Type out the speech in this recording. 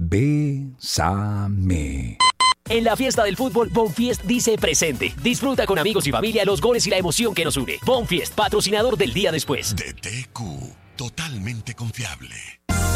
Bésame. En la fiesta del fútbol, Bonfiest dice presente. Disfruta con amigos y familia los goles y la emoción que nos une. Bonfiest, patrocinador del día después. DTQ, totalmente confiable.